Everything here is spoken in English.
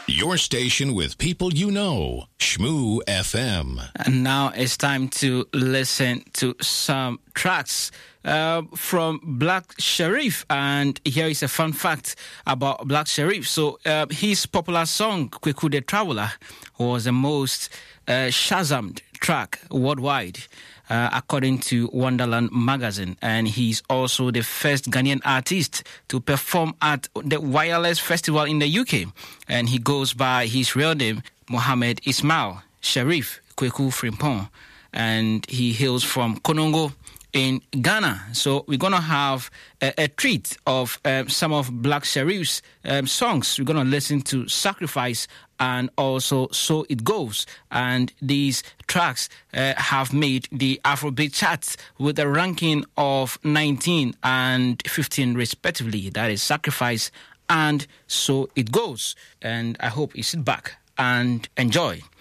Your station with people you know. Shmoo FM. And now it's time to listen to some tracks from Black Sherif. And here is a fun fact about Black Sherif. So his popular song, Kweku the Traveler, was the most Shazammed track worldwide, according to Wonderland magazine. And he's also the first Ghanaian artist to perform at the Wireless Festival in the UK. And he goes by his real name, Mohammed Ismail Sherif Kweku Frimpong. And he hails from Konongo in Ghana. So we're going to have a treat of some of Black Sherif's songs. We're going to listen to Sacrifice and also So It Goes. And these tracks have made the Afrobeat charts with a ranking of 19 and 15 respectively. That is Sacrifice and So It Goes. And I hope you sit back and enjoy.